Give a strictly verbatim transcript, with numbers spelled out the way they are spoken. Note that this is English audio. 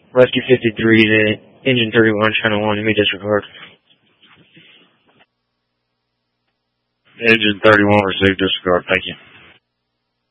Rescue fifty-three to Engine thirty-one, Channel one, you may disregard. Engine thirty-one received disregard, thank you.